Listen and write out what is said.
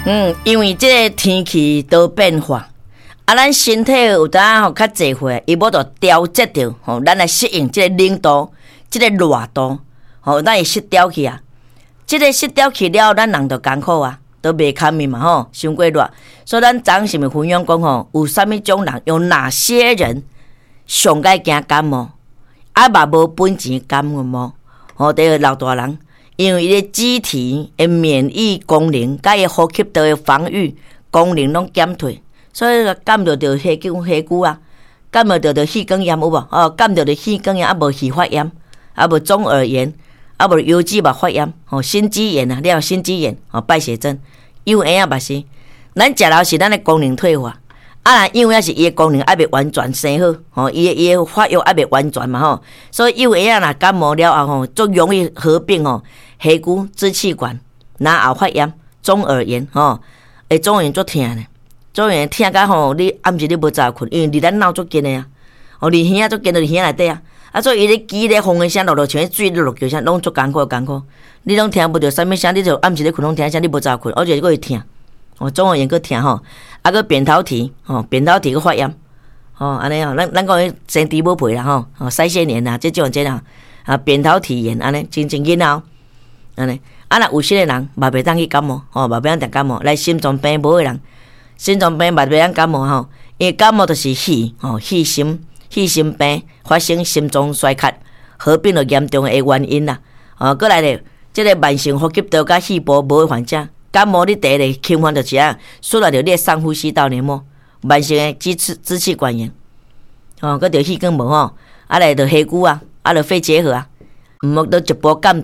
因为这个天气都变化，咱身体有当较济岁，伊要着调节着咱来适应这个冷度、这个热度，咱会失调去啊。这个失调去了，咱人就艰苦啊，都袂堪面嘛伤过热。所以咱昨是咪分享讲有啥物种人，有哪些人上该惊感冒，嘛无本钱感冒，第二老大人。因为伊个机体的免疫功能、甲伊呼吸道的防御功能拢减退，所以感冒着细菌啊，感冒着气管炎有无？感冒着气管炎无气发炎，无中耳炎，无腰肌肉发炎，心肌炎啊，了心肌炎，败血症，幼婴嘛是，咱食老是咱的功能退化。幼婴是伊的功能还未完全生好，伊的发育还未完全嘛所以幼婴若感冒了后最容易合并气管、支气管、然后发炎、中耳炎中耳炎足痛呢，中耳炎痛甲你暗时你无早困，因为离咱脑足近的啊，离耳足近就离耳内底啊，所以伊咧机咧风的声落像水落叫声，拢足艰苦，你拢听不着啥物声，你就暗时咧困拢听声，你无早困，而且佫会痛。中耳炎佫痛佫扁桃体佫发炎安尼咱讲生猪母皮啦腮腺炎啦，这种扁桃体炎安尼，真囡仔安尼。若有些个人嘛袂当去感冒嘛袂当得感冒，来心脏病无的人，心脏病嘛袂当感冒因为感冒就是气心病发生心脏衰竭，合并了严重的原因啦。过来咧，这个慢性呼吸道甲气部无的患者。感冒你第一个轻患就是输入着你的上呼吸道黏膜，慢性的支气管炎，佫着气管无来着气鼓啊，着肺结核啊，毋好着一波感